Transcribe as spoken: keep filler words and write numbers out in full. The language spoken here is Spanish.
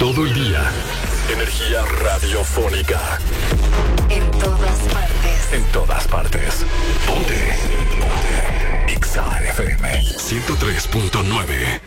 Todo el día. Energía radiofónica. En todas partes. En todas partes. Ponte. Ponte. X A F M ciento tres punto nueve.